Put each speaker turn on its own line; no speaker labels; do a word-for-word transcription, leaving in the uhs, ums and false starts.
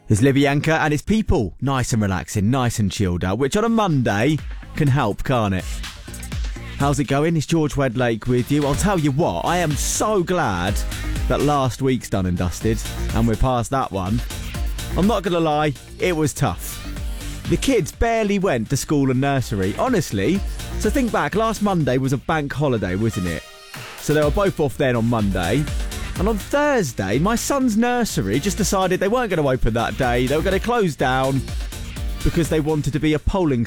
There's Libyanka and his people. Nice and relaxing, nice and chilled out, which on a Monday can help, can't it? How's it going? It's George Wedlake with you. I'll tell you what, I am so glad that last week's done and dusted, and we're past that one. I'm not going to lie, it was tough. The kids barely went to school and nursery, honestly. So think back, last Monday was a bank holiday, wasn't it? So they were both off then on Monday. And on Thursday, my son's nursery just decided they weren't going to open that day. They were going to close down because they wanted to be a polling